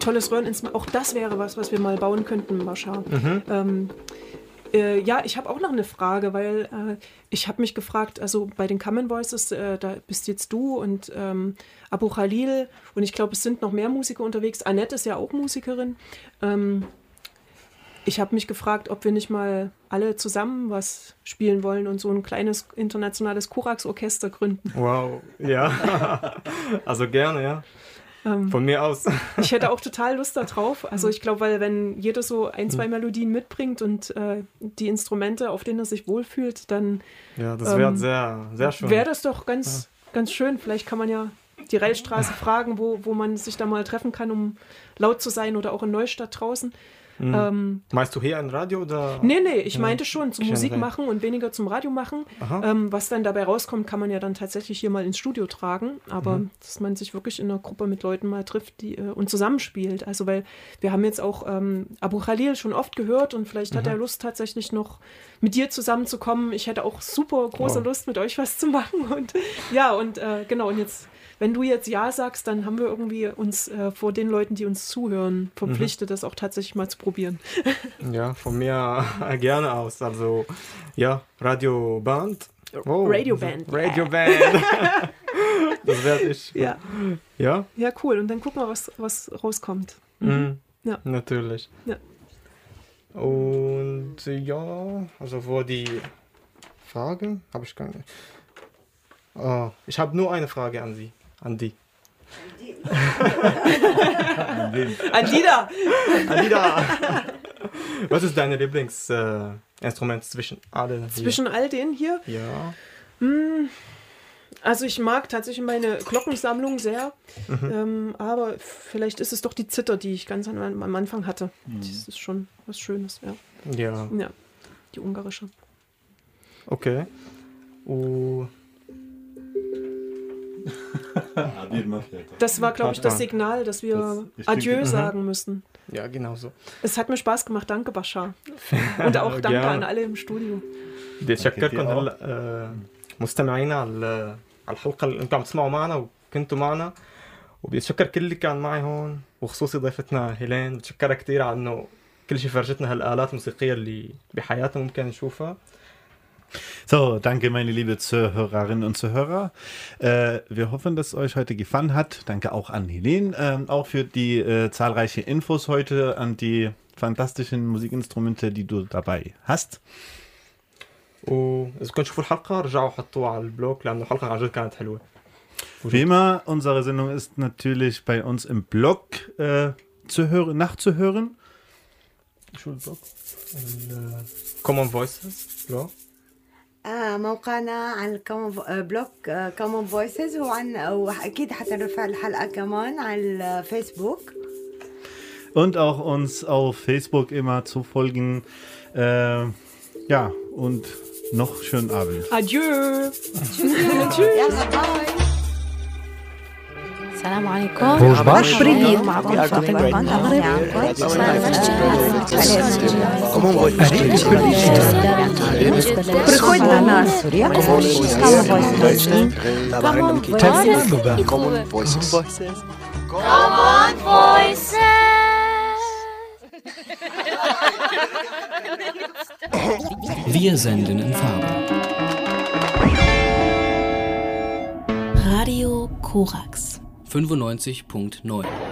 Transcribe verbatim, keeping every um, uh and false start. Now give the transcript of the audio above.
tolles Röhreninstrument. Auch das wäre was, was wir mal bauen könnten, Bashar. Mhm. Ähm, äh, ja, ich habe auch noch eine Frage, weil äh, ich habe mich gefragt, also bei den Common Voices, äh, da bist jetzt du und ähm, Abu Khalil und ich glaube, es sind noch mehr Musiker unterwegs. Annette ist ja auch Musikerin. Ähm, ich habe mich gefragt, ob wir nicht mal alle zusammen was spielen wollen und so ein kleines internationales Korax-Orchester gründen. Wow, ja. Also gerne, ja. Ähm, Von mir aus. Ich hätte auch total Lust darauf. Also ich glaube, weil wenn jeder so ein, zwei Melodien mitbringt und äh, die Instrumente, auf denen er sich wohlfühlt, dann ja, das wäre ähm, sehr, sehr schön. Wäre das doch ganz, ja. ganz schön. Vielleicht kann man ja die Rellstraße fragen, wo, wo man sich da mal treffen kann, um laut zu sein oder auch in Neustadt draußen. Mhm. Ähm, Meinst du hier ein Radio oder? Nee, nee, ich ja, meinte schon zum Musik machen und weniger zum Radio machen. Ähm, was dann dabei rauskommt, kann man ja dann tatsächlich hier mal ins Studio tragen. Aber mhm. dass man sich wirklich in einer Gruppe mit Leuten mal trifft die, äh, und zusammenspielt. Also weil wir haben jetzt auch ähm, Abu Khalil schon oft gehört und vielleicht mhm. hat er Lust tatsächlich noch mit dir zusammenzukommen. Ich hätte auch super große wow. Lust, mit euch was zu machen. Und ja, und äh, genau, und jetzt wenn du jetzt Ja sagst, dann haben wir irgendwie uns äh, vor den Leuten, die uns zuhören, verpflichtet, mhm. das auch tatsächlich mal zu probieren. Ja, von mir gerne aus. Also, ja, Radioband. Oh, Radioband. Radioband. Das werde ich. Ja. Ja? Ja, cool. Und dann gucken wir, was, was rauskommt. Mhm. Mhm. Ja. Natürlich. Ja. Und ja, also vor die Fragen habe ich keine. Oh, ich habe nur eine Frage an Sie. An die. An die. An die da. An die da. Was ist dein Lieblingsinstrument äh, zwischen allen? Zwischen all denen hier? Ja. Hm, also ich mag tatsächlich meine Glockensammlung sehr. Mhm. Ähm, aber vielleicht ist es doch die Zither, die ich ganz an, am Anfang hatte. Mhm. Das ist schon was Schönes, ja. Ja. Ja, die ungarische. Okay. Uh. Das war, glaube ich, das Signal, dass wir das Adieu sagen müssen. Ja, genau so. Es hat mir Spaß gemacht. Danke, Bashar. Und auch danke ja. an alle im Studio. بتشكركم مستمعينا على الحلقة اللي انتم عم تسمعوا معنا وكنتوا معنا وبتشكر كل اللي كان معي هون وخصوصي ضيفتنا هيلين. بتشكرها كثير على انه كل شيء فرجتنا هالآلات الموسيقية اللي بحياتنا ممكن نشوفها. So, danke meine liebe Zuhörerinnen und Zuhörer. Äh, wir hoffen, dass es euch heute gefallen hat. Danke auch an Helene, äh, auch für die äh, zahlreichen Infos heute, an die fantastischen Musikinstrumente, die du dabei hast. وإذا كنتوا شوفوا الحلقة رجعوا حطوها على البلوج لأنه الحلقة عن جد كانت حلوة. Wie immer, unsere Sendung ist natürlich bei uns im Blog äh, zu hören, nachzuhören. شو البلوج؟ Common Voices blog. آه موقعنا عن الكومون بلوج كومون فويسز وعن واكيد حترفع الحلقه كمان على الفيسبوك und auch uns auf Facebook immer zu folgen. Äh, ja, und noch schönen Abend. Adieu. Tschüss. السلام عليكم. بريد معكم فاطمة Приходьте на Сурия. Common Voices. Common Voices. Wir senden in Farbe. Radio Korax fünfundneunzig Komma neun